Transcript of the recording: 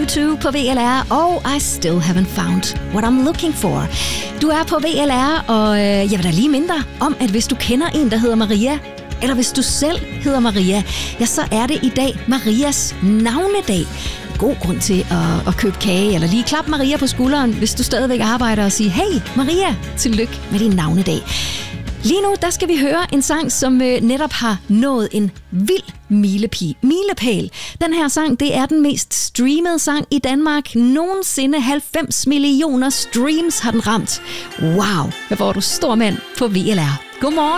U2 på VLR og I Still Haven't Found What I'm Looking For. Du er på VLR, og jeg vil da lige minde dig om, at hvis du kender en, der hedder Maria, eller hvis du selv hedder Maria, ja, så er det i dag Marias navnedag. God grund til at købe kage, eller lige klap Maria på skulderen, hvis du stadigvæk arbejder, og sige, hey Maria, tillykke med din navnedag. Lige nu, der skal vi høre en sang, som netop har nået en vild milepæl. Den her sang, det er den mest streamede sang i Danmark. Nogensinde 90 millioner streams har den ramt. Wow, hvor får du stor mand på VLR. Godmorgen.